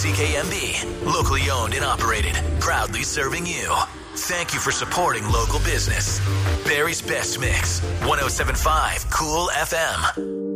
CKMB, locally owned and operated, proudly serving you. Thank you for supporting local business. Barry's Best Mix, 107.5 Cool FM.